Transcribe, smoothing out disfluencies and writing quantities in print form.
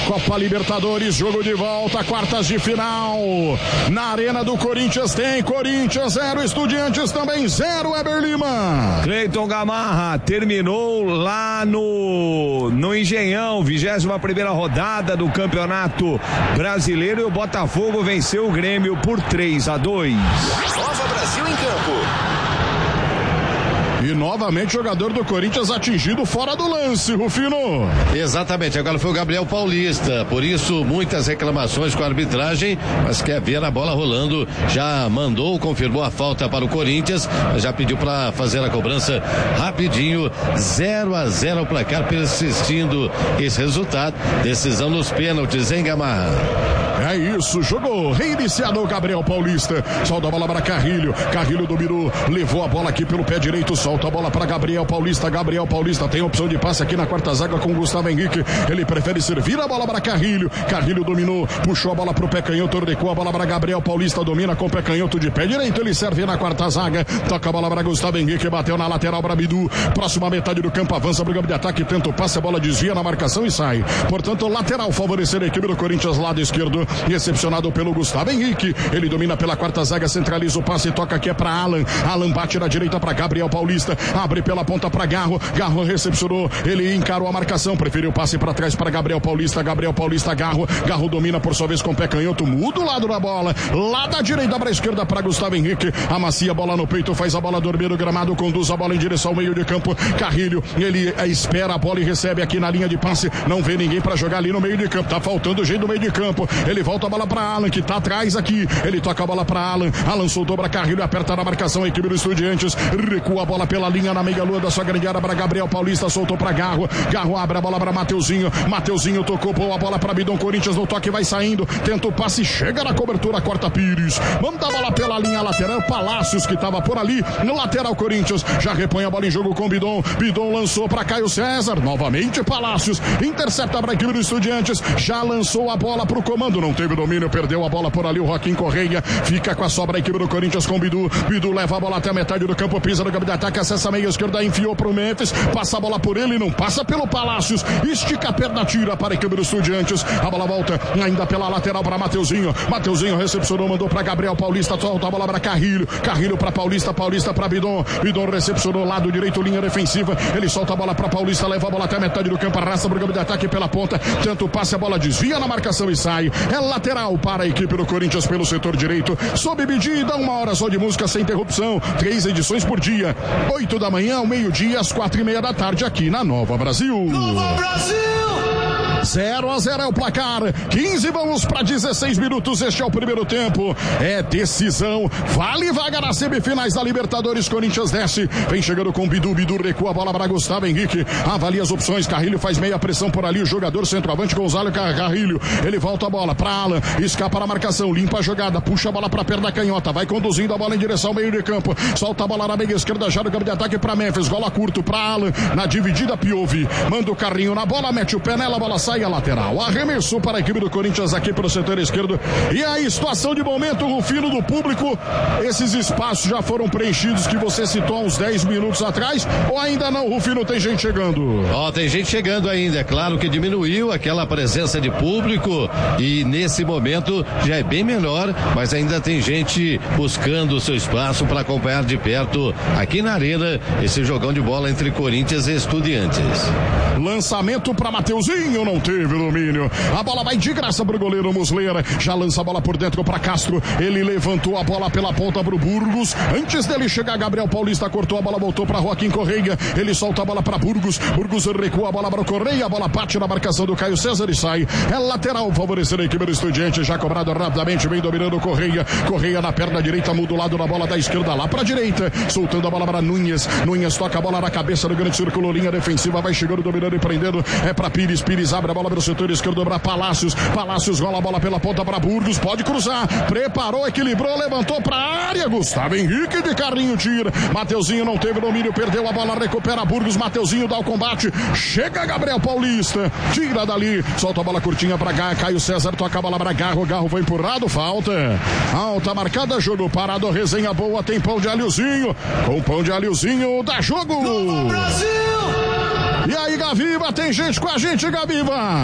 Copa Libertadores, jogo de volta, quartas de final. Na Arena do Corinthians tem Corinthians 0, Estudiantes também 0, Eber Lima. Cleiton Gamarra terminou lá no Engenhão, 21ª rodada do Campeonato Brasileiro, e o Botafogo venceu o Grêmio por 3-2. Nova Brasil em campo. E novamente jogador do Corinthians atingido fora do lance, Rufino. Exatamente, agora foi o Gabriel Paulista, por isso muitas reclamações com a arbitragem, mas quer ver a bola rolando, já confirmou a falta para o Corinthians, já pediu para fazer a cobrança rapidinho. 0-0 o placar, persistindo esse resultado, decisão nos pênaltis, hein, Gamarra? É isso, jogou, reiniciado o Gabriel Paulista, solta a bola para Carrilho dominou, levou a bola aqui pelo pé direito, solta a bola para Gabriel Paulista tem opção de passe aqui na quarta zaga com Gustavo Henrique, ele prefere servir a bola para Carrilho dominou, puxou a bola pro pé canhoto, recua a bola para Gabriel Paulista, domina com o pé canhoto de pé direito, ele serve na quarta zaga, toca a bola para Gustavo Henrique, bateu na lateral para Bidu, próxima metade do campo, avança pro campo de ataque, tenta o passe, a bola desvia na marcação e sai, portanto lateral favorecer a equipe do Corinthians, lado esquerdo, recepcionado pelo Gustavo Henrique, ele domina pela quarta zaga, centraliza o passe, toca aqui é para Alan bate na direita para Gabriel Paulista, abre pela ponta para Garro recepcionou, ele encarou a marcação, preferiu o passe para trás para Gabriel Paulista, Garro domina por sua vez com o pé canhoto, muda o lado da bola, lá da direita para a esquerda para Gustavo Henrique, amacia a bola no peito, faz a bola dormir no gramado, conduz a bola em direção ao meio de campo, Carrilho, ele espera a bola e recebe aqui na linha de passe, não vê ninguém para jogar ali no meio de campo, tá faltando jeito no meio de campo, ele volta a bola para Alan, que tá atrás aqui, ele toca a bola para Alan soltou para Carrilho, aperta na marcação a equipe do Estudiantes, recua a bola pela linha na meia lua da sua grande área para Gabriel Paulista, soltou para Garro abre a bola para Mateuzinho tocou, pô a bola para Bidon, Corinthians no toque, vai saindo, tenta o passe, chega na cobertura, corta Pires, manda a bola pela linha lateral, Palácios que tava por ali, no lateral Corinthians, já repõe a bola em jogo com Bidon lançou para Caio César, novamente Palácios, intercepta para a equipe do Estudiantes, já lançou a bola pro comando, não teve domínio, perdeu a bola por ali, o Joaquim Correia, fica com a sobra a equipe do Corinthians com Bidu leva a bola até a metade do campo, pisa no campo de ataque, acessa a meia esquerda, enfiou pro Memphis, passa a bola por ele, não passa pelo Palácios, estica a perna, tira para a equipe do Estudiantes, a bola volta ainda pela lateral para Mateuzinho recepcionou, mandou para Gabriel Paulista, solta a bola para Carrilho para Paulista para Bidon recepcionou, lado direito, linha defensiva, ele solta a bola para Paulista, leva a bola até a metade do campo, arrasta pro campo de ataque pela ponta, tenta o passe, a bola desvia na marcação e sai, é lateral para a equipe do Corinthians pelo setor direito, sob medida, 1 hora só de música sem interrupção, 3 edições por dia, 8 da manhã ao meio-dia, às 4:30 da tarde aqui na Nova Brasil. 0-0 é o placar, 15, vamos para 16 minutos, este é o primeiro tempo, é decisão, vale vaga nas semifinais da Libertadores, Corinthians desce, vem chegando com Bidu recua a bola para Gustavo Henrique, avalia as opções, Carrilho faz meia pressão por ali, o jogador centroavante Gonzalo Carrilho, ele volta a bola para Alan, escapa na marcação, limpa a jogada, puxa a bola para a perna canhota, vai conduzindo a bola em direção ao meio de campo, solta a bola na meia esquerda, já no campo de ataque para Memphis, gola curto para Alan, na dividida Piove, manda o carrinho na bola, mete o pé nela, a bola sai a lateral, arremessou para a equipe do Corinthians aqui pelo setor esquerdo, e a situação de momento, Rufino, do público, esses espaços já foram preenchidos que você citou há uns 10 minutos atrás, ou ainda não, Rufino, tem gente chegando? Tem gente chegando ainda, é claro que diminuiu aquela presença de público e nesse momento já é bem menor, mas ainda tem gente buscando o seu espaço para acompanhar de perto aqui na Arena esse jogão de bola entre Corinthians e Estudiantes. Lançamento para Mateuzinho, não teve domínio, a bola vai de graça pro goleiro Muslera, já lança a bola por dentro para Castro, ele levantou a bola pela ponta pro Burgos, antes dele chegar Gabriel Paulista, cortou a bola, voltou para Joaquim Correia, ele solta a bola para Burgos recua a bola para o Correia, a bola bate na marcação do Caio César e sai, é lateral, favorecendo a equipe do Estudiante, já cobrado rapidamente, vem dominando o Correia na perna direita, muda o lado da bola da esquerda lá pra direita, soltando a bola para Nunes toca a bola na cabeça do grande círculo, linha defensiva, vai chegando, dominando e prendendo, é para Pires abre a bola pelo setor esquerdo para Palácios rola a bola pela ponta para Burgos, pode cruzar, preparou, equilibrou, levantou pra área, Gustavo Henrique de carrinho tira, Mateuzinho não teve domínio, perdeu a bola, recupera Burgos, Mateuzinho dá o combate, chega Gabriel Paulista, tira dali, solta a bola curtinha pra Caio César, toca a bola pra Garro foi empurrado, falta, alta marcada, jogo parado, resenha boa, tem pão de alhozinho, com pão de alhozinho dá jogo. Novo Brasil! E aí, Gaviva, tem gente com a gente, Gaviva!